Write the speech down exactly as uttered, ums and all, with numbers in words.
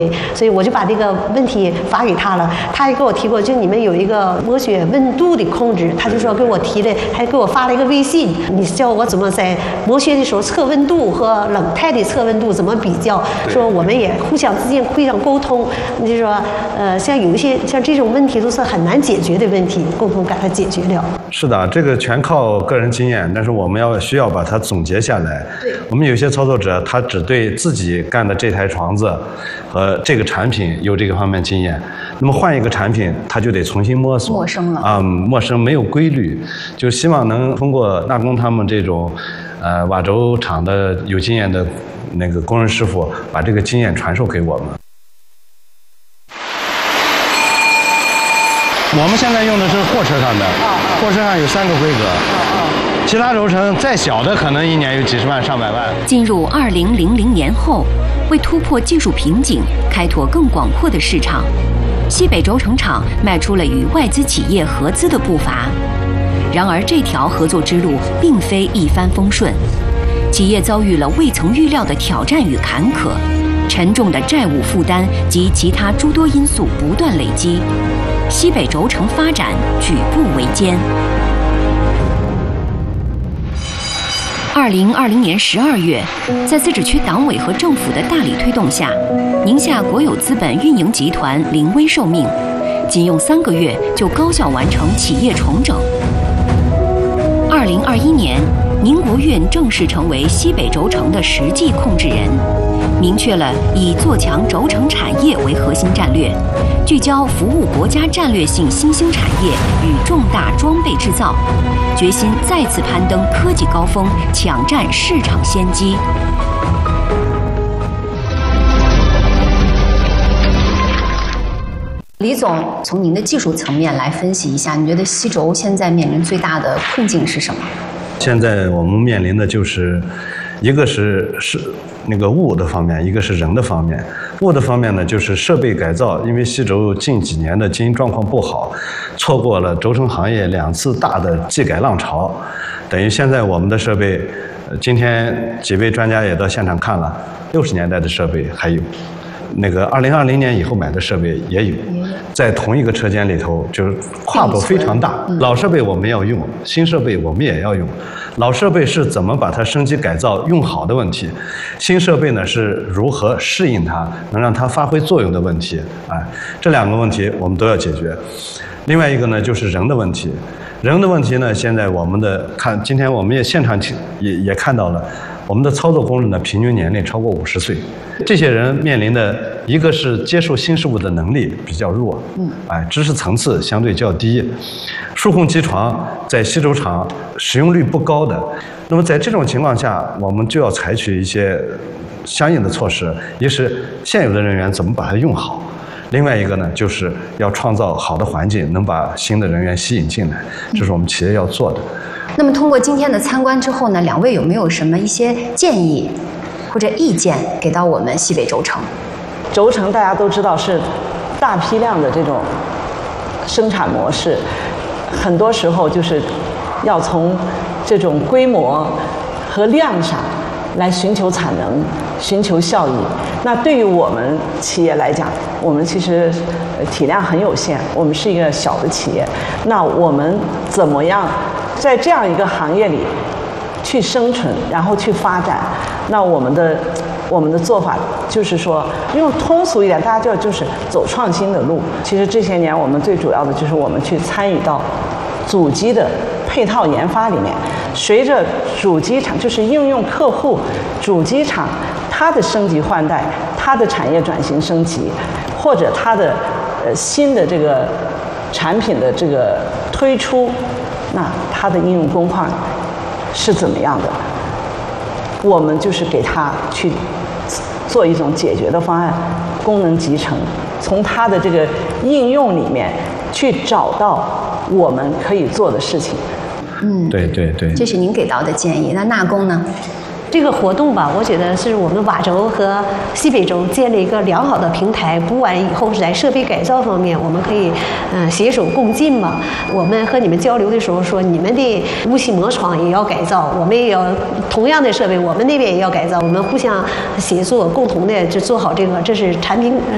所以我就把这个问题发给他了，他还给我提过，就你们有一个磨血温度的控制，他就说给我提的，还给我发了一个微信，你教我怎么在磨血的时候测温度和冷态的测温度怎么比较，说我们也互相之间互相沟通，就是说，呃，像有一些像这种问题都是很难解决的问题，共同把它解决了。 是的，这个全靠个人经验，但是我们要需要把它总结下来。 对， 我们有些操作者他只对自己干的这台床子和这个产品有这个方面经验，那么换一个产品他就得重新摸索， 陌生了啊、嗯，陌生没有规律，就希望能通过纳工他们这种，呃，瓦轴厂的有经验的那个工人师傅，把这个经验传授给我们。我们现在用的是货车上的，货车上有三个规格，其他轴承再小的可能一年有几十万上百万。 进入二零零零年后，为突破技术瓶颈，开拓更广阔的市场，西北轴承厂迈出了与外资企业合资的步伐。然而，这条合作之路并非一帆风顺，企业遭遇了未曾预料的挑战与坎坷，沉重的债务负担及其他诸多因素不断累积，西北轴承发展举步维艰。二零二零年十二月，在自治区党委和政府的大力推动下，宁夏国有资本运营集团临危受命，仅用三个月就高效完成企业重整。二零二一年，宁国运正式成为西北轴承的实际控制人，明确了以做强轴承产业为核心战略，聚焦服务国家战略性新兴产业与重大装备制造，决心再次攀登科技高峰，抢占市场先机。李总，从您的技术层面来分析一下，你觉得西轴现在面临最大的困境是什么？ 现在我们面临的就是，一个是是那个物的方面，一个是人的方面。物的方面呢，就是设备改造，因为西轴近几年的经营状况不好，错过了轴承行业两次大的技改浪潮，等于现在我们的设备，今天几位专家也到现场看了，六十年代的设备还有。那个二零二零年以后买的设备也有，在同一个车间里头，就是跨度非常大。老设备我们要用，新设备我们也要用。老设备是怎么把它升级改造用好的问题，新设备呢是如何适应它，能让它发挥作用的问题。哎，这两个问题我们都要解决。另外一个呢就是人的问题，人的问题呢，现在我们的看，今天我们也现场也也看到了。我们的操作工人的平均年龄超过五十岁，这些人面临的一个是接受新事物的能力比较弱，嗯，哎，知识层次相对较低，数控机床在西轴厂使用率不高的。那么在这种情况下，我们就要采取一些相应的措施，一是现有的人员怎么把它用好，另外一个呢，就是要创造好的环境，能把新的人员吸引进来，这是我们企业要做的。 那么通过今天的参观之后呢，两位有没有什么一些建议或者意见给到我们西北轴承？ 轴承大家都知道是大批量的这种生产模式，很多时候就是要从这种规模和量上来寻求产能、寻求效益。那对于我们企业来讲，我们其实体量很有限，我们是一个小的企业，那我们怎么样在这样一个行业里去生存，然后去发展？那我们的我们的做法就是说，用通俗一点，大家就就是走创新的路。其实这些年我们最主要的就是我们去参与到主机的配套研发里面。随着主机厂就是应用客户主机厂它的升级换代，它的产业转型升级，或者它的呃新的这个产品的这个推出。那它的应用工况是怎么样的？我们就是给它去做一种解决的方案，功能集成，从它的这个应用里面去找到我们可以做的事情。 嗯， 对对对， 这是您给到的建议。那纳工呢？ 这个活动吧，我觉得是我们瓦轴和西北轴建立一个良好的平台。不管以后是在设备改造方面，我们可以嗯、呃、携手共进嘛。我们和你们交流的时候说，你们的雾气膜床也要改造，我们也要同样的设备，我们那边也要改造，我们互相协作，共同的就做好这个，这是产品